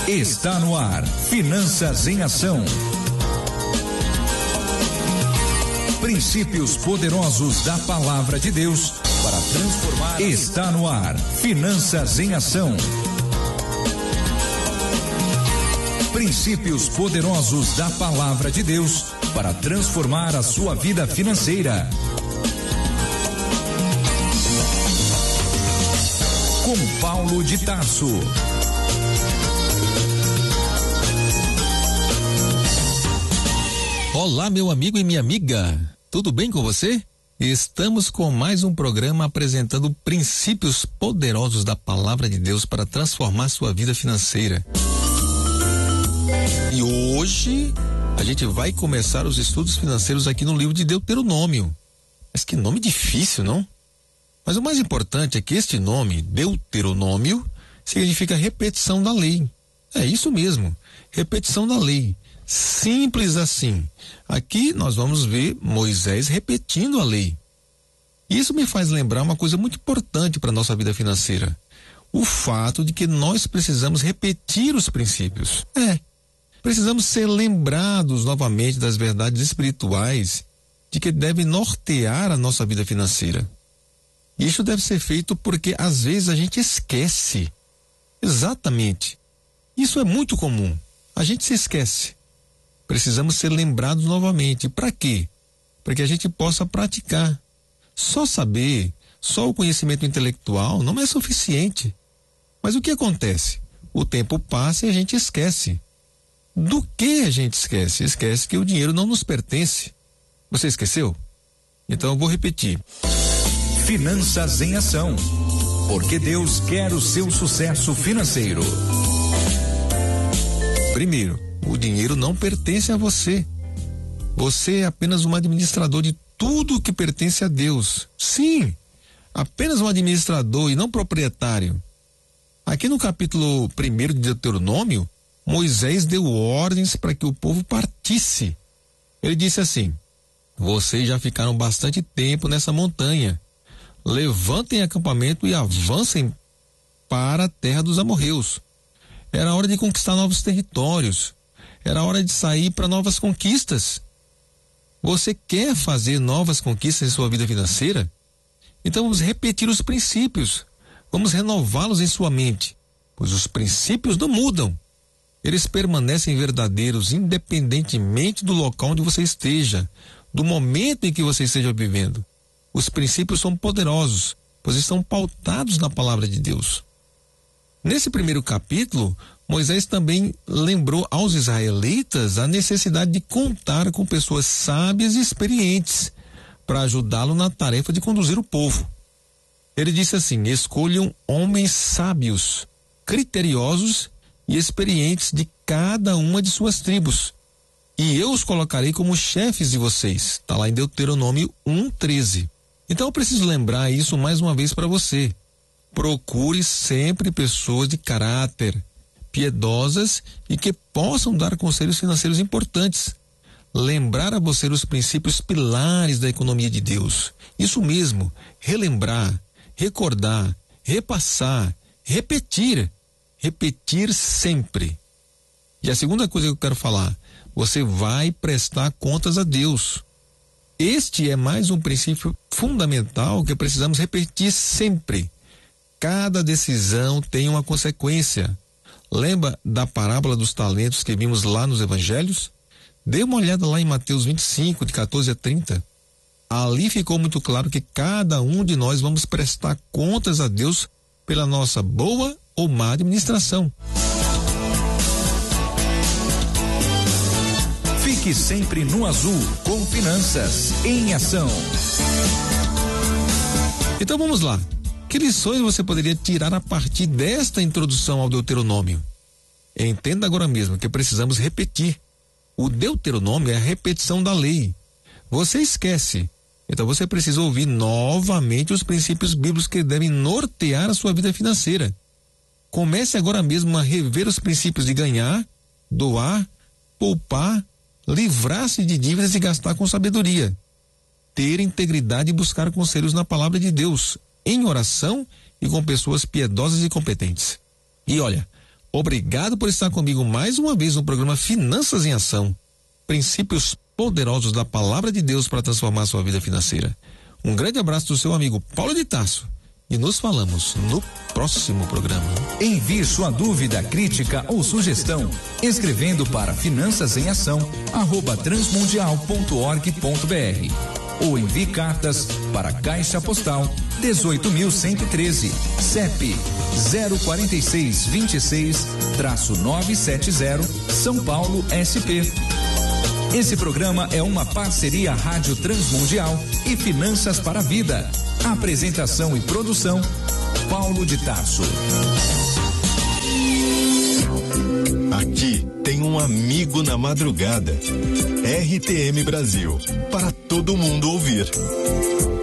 Está no ar, Finanças em Ação. Princípios poderosos da Palavra de Deus para transformar. Está no ar, Finanças em Ação. Princípios poderosos da Palavra de Deus para transformar a sua vida financeira. Com Paulo de Tarso. Olá, meu amigo e minha amiga, tudo bem com você? Estamos com mais um programa apresentando princípios poderosos da Palavra de Deus para transformar sua vida financeira. E hoje a gente vai começar os estudos financeiros aqui no livro de Deuteronômio. Mas que nome difícil, não? Mas o mais importante é que este nome, Deuteronômio, significa repetição da lei. É isso mesmo, repetição da lei. Simples assim. Aqui nós vamos ver Moisés repetindo a lei. Isso me faz lembrar uma coisa muito importante para a nossa vida financeira. O fato de que nós precisamos repetir os princípios. Precisamos ser lembrados novamente das verdades espirituais de que devem nortear a nossa vida financeira. Isso deve ser feito porque às vezes a gente esquece. Exatamente. Isso é muito comum. A gente se esquece. Precisamos ser lembrados novamente. Para quê? Para que a gente possa praticar. Só saber, só o conhecimento intelectual não é suficiente. Mas o que acontece? O tempo passa e a gente esquece. Do que a gente esquece? Esquece que o dinheiro não nos pertence. Você esqueceu? Então eu vou repetir. Finanças em Ação. Porque Deus quer o seu sucesso financeiro. Primeiro, o dinheiro não pertence a você. Você é apenas um administrador de tudo que pertence a Deus. Sim, apenas um administrador e não proprietário. Aqui no capítulo 1 de Deuteronômio, Moisés deu ordens para que o povo partisse. Ele disse assim: vocês já ficaram bastante tempo nessa montanha. Levantem acampamento e avancem para a terra dos amorreus. Era hora de conquistar novos territórios. Era hora de sair para novas conquistas. Você quer fazer novas conquistas em sua vida financeira? Então vamos repetir os princípios. Vamos renová-los em sua mente, pois os princípios não mudam. Eles permanecem verdadeiros independentemente do local onde você esteja, do momento em que você esteja vivendo. Os princípios são poderosos, pois estão pautados na palavra de Deus. Nesse primeiro capítulo, Moisés também lembrou aos israelitas a necessidade de contar com pessoas sábias e experientes para ajudá-lo na tarefa de conduzir o povo. Ele disse assim: escolham homens sábios, criteriosos e experientes de cada uma de suas tribos, e eu os colocarei como chefes de vocês. Está lá em Deuteronômio 1:13. Então eu preciso lembrar isso mais uma vez para você. Procure sempre pessoas de caráter, piedosas e que possam dar conselhos financeiros importantes. Lembrar a você os princípios pilares da economia de Deus. Isso mesmo, relembrar, recordar, repassar, repetir sempre. E a segunda coisa que eu quero falar, você vai prestar contas a Deus. Este é mais um princípio fundamental que precisamos repetir sempre. Cada decisão tem uma consequência. Lembra da parábola dos talentos que vimos lá nos evangelhos? Dê uma olhada lá em Mateus 25, de 14 a 30. Ali ficou muito claro que cada um de nós vamos prestar contas a Deus pela nossa boa ou má administração. Fique sempre no azul com Finanças em Ação. Então vamos lá. Que lições você poderia tirar a partir desta introdução ao Deuteronômio? Entenda agora mesmo que precisamos repetir. O Deuteronômio é a repetição da lei. Você esquece. Então você precisa ouvir novamente os princípios bíblicos que devem nortear a sua vida financeira. Comece agora mesmo a rever os princípios de ganhar, doar, poupar, livrar-se de dívidas e gastar com sabedoria. Ter integridade e buscar conselhos na palavra de Deus, em oração e com pessoas piedosas e competentes. E olha, Obrigado por estar comigo mais uma vez no programa Finanças em Ação. Princípios poderosos da Palavra de Deus para transformar a sua vida financeira. Um grande abraço do seu amigo Paulo de Tarso. E nos falamos no próximo programa. Envie sua dúvida, crítica ou sugestão escrevendo para finançasemação@transmundial.org.br ou envie cartas para Caixa Postal 18.113, CEP 04626-970, São Paulo, SP. Esse programa é uma parceria Rádio Transmundial e Finanças para a Vida. Apresentação e produção, Paulo de Tarso. Aqui tem um amigo na madrugada. RTM Brasil, para todo mundo ouvir.